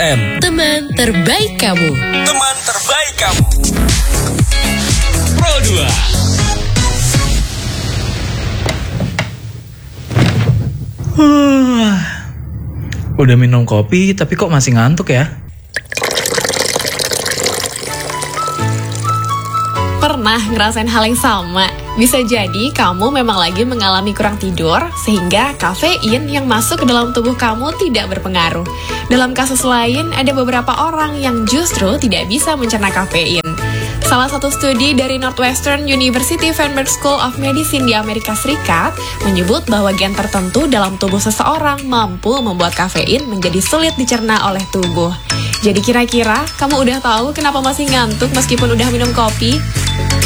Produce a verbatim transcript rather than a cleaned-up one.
M. Teman terbaik kamu. Teman terbaik kamu. Pro dua. Uh, udah minum kopi tapi kok masih ngantuk ya? Pernah ngerasain hal yang sama? Bisa jadi kamu memang lagi mengalami kurang tidur sehingga kafein yang masuk ke dalam tubuh kamu tidak berpengaruh. Dalam kasus lain, ada beberapa orang yang justru tidak bisa mencerna kafein. Salah satu studi dari Northwestern University Feinberg School of Medicine di Amerika Serikat menyebut bahwa gen tertentu dalam tubuh seseorang mampu membuat kafein menjadi sulit dicerna oleh tubuh. Jadi kira-kira kamu udah tahu kenapa masih ngantuk meskipun udah minum kopi?